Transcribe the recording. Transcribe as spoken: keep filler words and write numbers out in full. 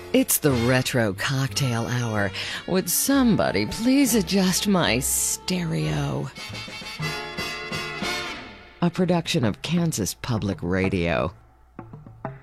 It's the Retro Cocktail Hour. Would somebody please adjust my stereo? A production of Kansas Public Radio.